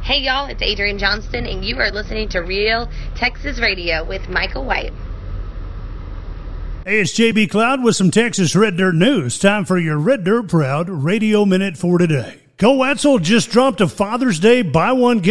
Hey y'all, it's Adrienne Johnston, and you are listening to Real Texas Radio with Michael White. Hey, it's JB Cloud with some Texas Red Dirt news. Time for your Red Dirt Proud Radio Minute for today. Go Wetzel just dropped a Father's Day buy one, get